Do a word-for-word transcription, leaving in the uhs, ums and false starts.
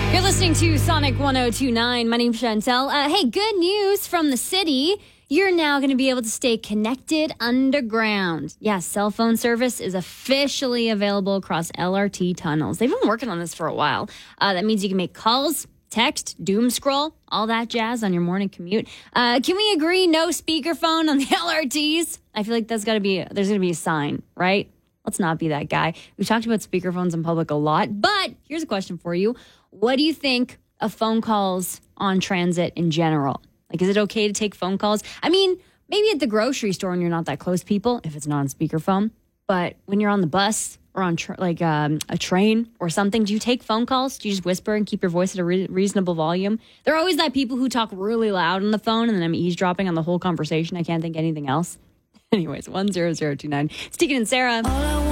You're listening to Sonic one oh two point nine. My name's Chantel. Uh, hey, good news from the city. You're now going to be able to stay connected underground. Yeah, cell phone service is officially available across L R T tunnels. They've been working on this for a while. Uh, that means you can make calls, text, doom scroll, all that jazz on your morning commute. Uh, can we agree no speakerphone on the L R Ts? I feel like that's got to be, there's going to be a sign, right? Let's not be that guy. We've talked about speakerphones in public a lot, but here's a question for you. What do you think of phone calls on transit in general? Like, is it okay to take phone calls? I mean, maybe at the grocery store when you're not that close to people, if it's not on speakerphone. But when you're on the bus or on tra- like um, a train or something, do you take phone calls? Do you just whisper and keep your voice at a re- reasonable volume? There are always that people who talk really loud on the phone and then I'm eavesdropping on the whole conversation. I can't think anything else. Anyways, one zero zero two nine. It's Tegan and Sarah.